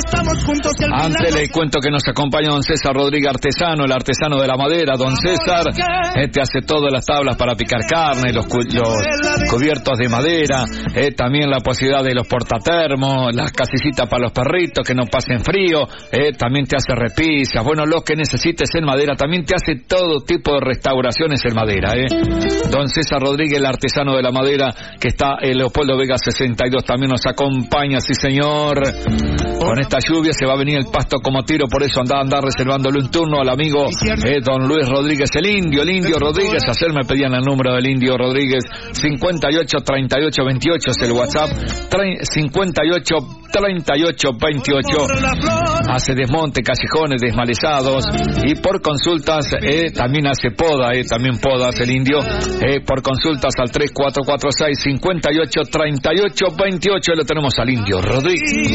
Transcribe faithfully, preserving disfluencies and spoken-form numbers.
estamos juntos y al Antes le cuento que nos acompaña don César Rodríguez Artesano, el artesano de la madera. Don César eh, te hace todas las tablas para picar carne, los, cu- los cubiertos de madera, eh, también la posibilidad de los portatermos, las casecitas para los perritos que no pasen frío, eh, también te hace repisas, bueno, lo que necesites en madera, también te hace todo tipo de restauraciones en madera. Eh. Don César Rodríguez, el artesano de la madera, que está en Leopoldo Vega sesenta y dos, también nos acompaña, sí señor. Con esta lluvia se va a venir el pasto como tiro, por eso anda, anda reservándole un turno al amigo eh, don Luis Rodríguez, el indio, el indio Rodríguez. Ayer me pedían el número del indio Rodríguez, cincuenta y ocho treinta y ocho veintiocho es el WhatsApp, cincuenta y ocho treinta y ocho veintiocho. Hace desmonte, callejones desmalezados y por consultas eh, también hace poda, eh, también podas el indio, eh, por consultas al tres cuatro cuatro seis cincuenta y ocho treinta y ocho veintiocho. Lo tenemos al indio Rodríguez.